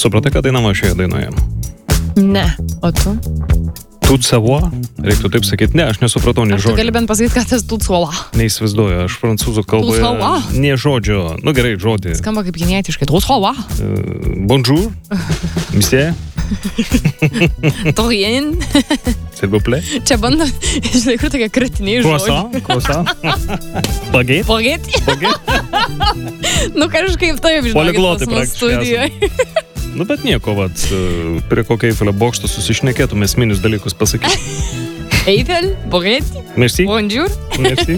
Supratai, kad dainama šioje dainoje? Ne, o tu? Tout savoir? Reiktų taip sakyti. Ne, aš nesupratau nei žodžio. Tu gali bent pasakyti, kad tas tout savoir. Neįsivaizduoju, aš prancūzų kalboje nie žodžio. Nu gerai, žodį. Skamba kaip ginietiškai. Tout savoir. Bonjour. Monsieur. Torien. S'il vous plaît. Čia bando, žinai, kur tokie kratiniai žodžiai. Croissant. Baguette. Nu kažkaip taip, žinai, Poliglotai pas mus studijoje. Nu, bet nieko, prie kokio Eifelio bokšto susišnekėtume esminius dalykus pasakyti. Eiffel, Boretti, Merci. Bonjour. Merci.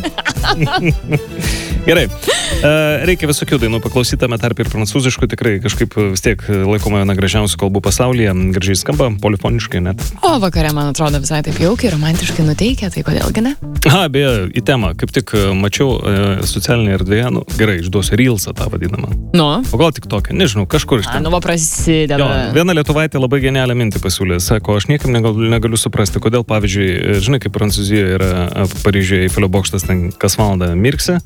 Gerai. Reikia visokių dainų paklausyti, tame tarp ir prancūziškų, tikrai kažkaip vis tiek laikoma viena gražiausių kalbų pasaulyje, gražiai skamba, polifoniškai net. O vakare, man atrodo, visai taip jaukiai, romantiškai nuteikia, tai kodėlgi ne? Beje, į temą, kaip tik mačiau socialinėje erdvėje, gerai, išduosiu Reelsą tą vadinamą. Nu? O gal tik tokią, nežinau, kažkur iš ten. Nu, va prasideda. Jo, viena lietuvaitė labai genialią mintį pasiūlė, sako, aš niekam negaliu suprasti, kodėl, pavyzdžiui, žinai, kaip Prancūzijoje yra Paryžiuje Eifelio bokštas, ten kas valandą mirksi,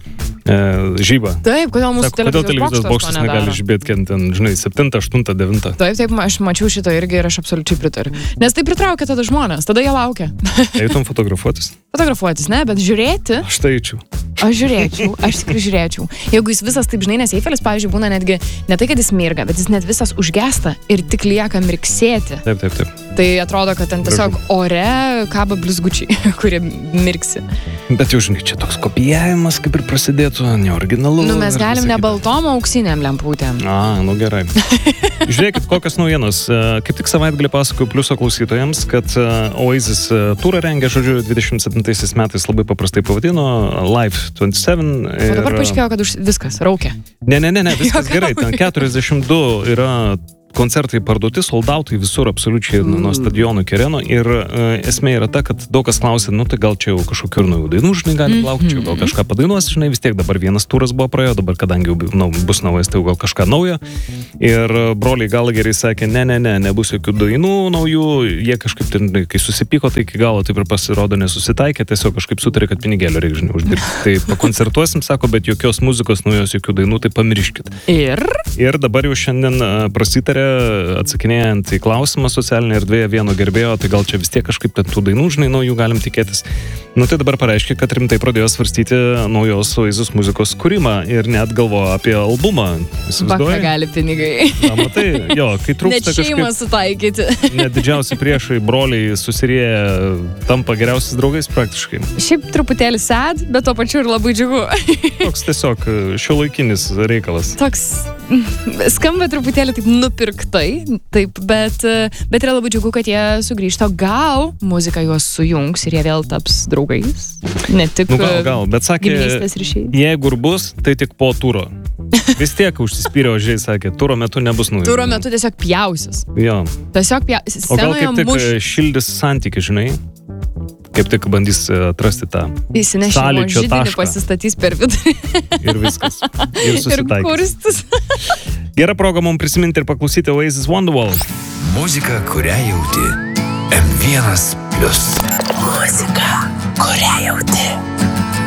žyba. Taip, kodėl mūsų televizijos bokštas negali žibėti, ten, žinai, 7, 8, 9. Taip, aš mačiau šito irgi ir aš absoliučiai pritariu. Nes tai pritraukia tada žmonės, tada jie laukia. Eitum fotografuotis? Fotografuotis, ne, bet žiūrėti. Aš tai eičiau. Aš tikrai žiūrėčiau. Jeigu jis visas taip, žinai, nes Eifelis, pavyzdžiui, būna netgi ne tai, kad jis mirga, bet jis net visas užgesta ir tik lieka mirksėti. Taip. Tai atrodo, kad ten tiesiog ore kaba blizgučiai, kurie mirksi. Bet jau, žinai, čia toks kopijavimas kaip ir prasidėtų, neoriginalu. Nu, mes galim ne baltom, auksiniam lemputėm. Nu gerai. Žiūrėkit, kokios naujienos. Kaip tik savaitgalį pasakoju Pliuso klausytojams, kad Oasis turą rengia, žodžiu, 27 metais labai paprastai pavadino Live 27. O dabar paaiškėjo, kad viskas, raukia. Ne, viskas gerai. Ten 42 yra koncertai parduoti, soldautai visur absoliučiai nuo stadionų iki arenų ir esmė yra ta, kad daug kas klausė, nu tai gal čia jau kažkokių naujų dainų, žinai, gali laukti, gal kažką padainuos, žinai, vis tiek dabar vienas turas buvo praėjo, dabar kadangi bus naujas, tai gal kažką naujo ir broliai Galageriai sakė, nebus jokių dainų naujų, jie kažkaip, kai susipyko, tai iki galo taip ir pasirodo nesusitaikė, tiesiog kažkaip sutarė, kad pinigėlio reikia, žinai, uždirbti. Tai pakoncertuosim, sako, bet jokios muzikos naujos, jokių dainų, tai pamirškit. Ir dabar jau šiandien prasitarė atsakinėjant į klausimą socialinėje erdvėje vieno gerbėjo, tai gal čia vis tiek kažkaip tų dainų, žinai, naujų galim tikėtis. Nu tai dabar pareiškia, kad rimtai pradėjo svarstyti naujos Oasis muzikos kūrimą ir net galvoja apie albumą. Baka gali pinigai. Matai, jo, kai trūksta kažkaip... Net šeimą sutaikyti. Net didžiausi priešai, broliai susirieja, tampa geriausiais draugais praktiškai. Šiaip truputėlį sad, bet to pačiu ir labai džiugu. Toks tiesiog šiuolaikinis reikalas. Toks skamba truputėlį taip nupirktai, taip, bet yra labai džiugu, kad jie sugrįžta. Gal muzika juos sujungs ir jie vėl taps draugais. Ne tik gal, bet sakė, jeigu ir bus, tai tik po turo. Vis tiek užsispyrė ožiai, sakė, turo metu nebus naujų. Turo metu tiesiog pjausis. Jo. Tiesiog pjausis. O gal kaip tik šildys santykį, žinai? Kaip tik bandys atrasti tą sąlyčio tašką. Pasistatys per vidurį. Ir viskas. Ir susitaikys. Ir kurstis. Gera proga mums prisiminti ir paklausyti Oasis Wonderwall. Muzika, kurią jauti. M1+. Muzika, kurią jauti.